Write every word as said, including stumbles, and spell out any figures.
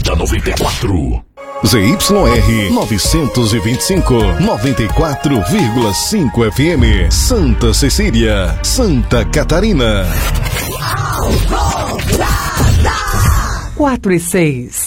da noventa e quatro. Z Y R novecentos e vinte e cinco, noventa e quatro vírgula cinco F M, Santa Cecília, Santa Catarina. Quatro e seis.